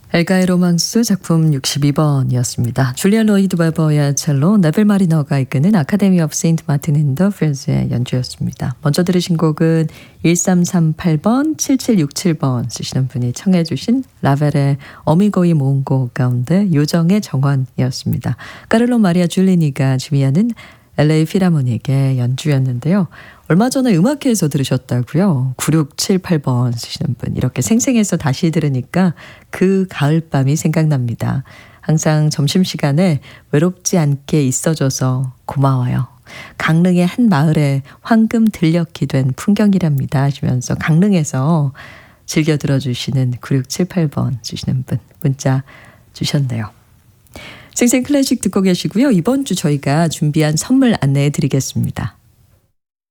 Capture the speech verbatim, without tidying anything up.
엘가의 로망스 작품 육십이 번이었습니다. 줄리아 로이드 웨버의 첼로, 네빌 마리너가 이끄는 아카데미 오브 세인트 마틴 인 더 필즈의 연주였습니다. 먼저 들으신 곡은 일삼삼팔 번, 칠칠육칠 번 쓰시는 분이 청해 주신 라벨의 어미고이 모음곡 가운데 요정의 정원이었습니다. 까를로 마리아 줄리니가 지휘하는 엘에이 필하모닉의 연주였는데요. 얼마 전에 음악회에서 들으셨다고요? 구육칠팔 번 쓰시는 분. 이렇게 생생해서 다시 들으니까 그 가을밤이 생각납니다. 항상 점심시간에 외롭지 않게 있어줘서 고마워요. 강릉의 한 마을에 황금 들녘이 된 풍경이랍니다 하시면서 강릉에서 즐겨 들어주시는 구육칠팔 번 주시는 분 문자 주셨네요. 생생 클래식 듣고 계시고요. 이번 주 저희가 준비한 선물 안내해 드리겠습니다.